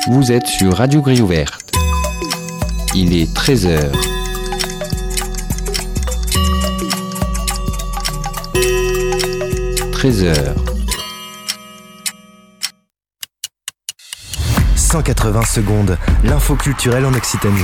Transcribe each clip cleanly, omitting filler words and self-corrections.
Vous êtes sur Radio Grille Ouverte. Il est 13h. « 13h. 180 secondes, l'info culturelle en Occitanie.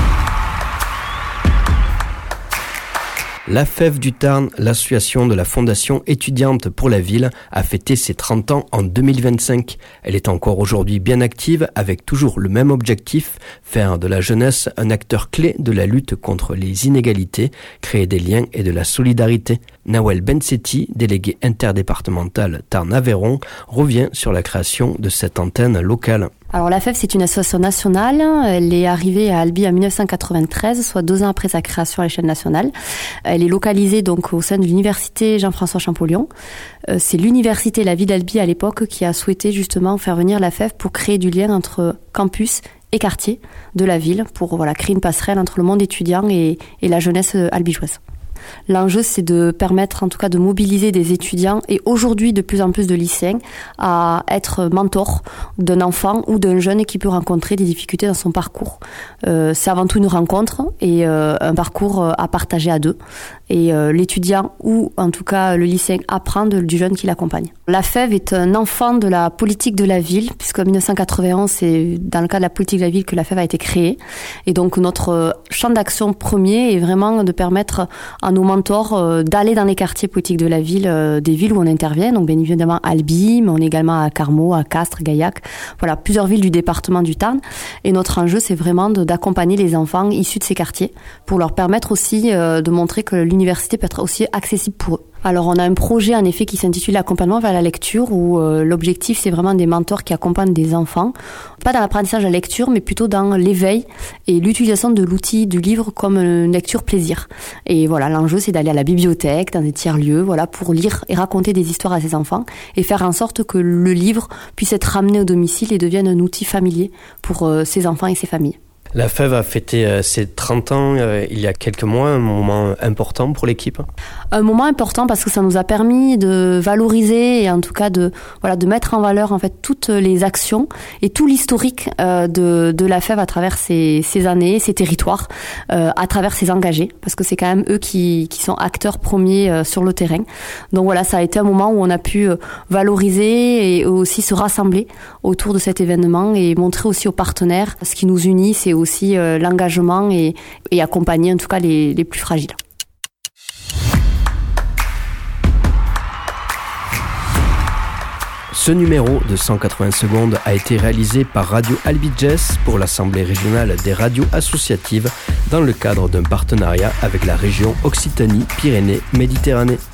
La Fève du Tarn, l'association de la Fondation étudiante pour la ville, a fêté ses 30 ans en 2025. Elle est encore aujourd'hui bien active avec toujours le même objectif, faire de la jeunesse un acteur clé de la lutte contre les inégalités, créer des liens et de la solidarité. Nawel Bensetti, délégué interdépartemental Tarn-Aveyron, revient sur la création de cette antenne locale. Alors la Fève, c'est une association nationale. Elle est arrivée à Albi en 1993, soit 2 ans après sa création à l'échelle nationale. Elle est localisée donc au sein de l'université Jean-François Champollion. C'est l'université, la ville d'Albi à l'époque, qui a souhaité justement faire venir la Fève pour créer du lien entre campus et quartier de la ville, pour créer une passerelle entre le monde étudiant et la jeunesse albigeoise. L'enjeu, c'est de permettre en tout cas de mobiliser des étudiants et aujourd'hui de plus en plus de lycéens à être mentors d'un enfant ou d'un jeune qui peut rencontrer des difficultés dans son parcours. C'est avant tout une rencontre et un parcours à partager à deux. Et l'étudiant ou en tout cas le lycéen apprend du jeune qui l'accompagne. La Fève est un enfant de la politique de la ville, puisqu'en 1991, c'est dans le cadre de la politique de la ville que la Fève a été créée. Et donc notre champ d'action premier est vraiment de permettre à nos mentors d'aller dans les quartiers politiques de la ville, des villes où on intervient, donc bien évidemment Albi, mais on est également à Carmaux, à Castres, Gaillac, voilà, plusieurs villes du département du Tarn. Et notre enjeu, c'est vraiment d'accompagner les enfants issus de ces quartiers pour leur permettre aussi de montrer que l'université peut être aussi accessible pour eux. Alors on a un projet en effet qui s'intitule l'accompagnement vers la lecture où l'objectif c'est vraiment des mentors qui accompagnent des enfants, pas dans l'apprentissage de la lecture mais plutôt dans l'éveil et l'utilisation de l'outil du livre comme une lecture plaisir. Et voilà, l'enjeu c'est d'aller à la bibliothèque, dans des tiers-lieux, voilà, pour lire et raconter des histoires à ses enfants et faire en sorte que le livre puisse être ramené au domicile et devienne un outil familier pour ses enfants et ses familles. La Fève a fêté ses 30 ans il y a quelques mois, un moment important pour l'équipe. Un moment important parce que ça nous a permis de valoriser et en tout cas de mettre en valeur en fait toutes les actions et tout l'historique de la Fève à travers ces années, ces territoires, à travers ses engagés, parce que c'est quand même eux qui sont acteurs premiers sur le terrain. Donc voilà, ça a été un moment où on a pu valoriser et aussi se rassembler autour de cet événement et montrer aussi aux partenaires ce qui nous unit, c'est aussi l'engagement et accompagner en tout cas les plus fragiles. Ce numéro de 180 secondes a été réalisé par Radio Albi Jazz pour l'Assemblée régionale des radios associatives dans le cadre d'un partenariat avec la région Occitanie-Pyrénées-Méditerranée.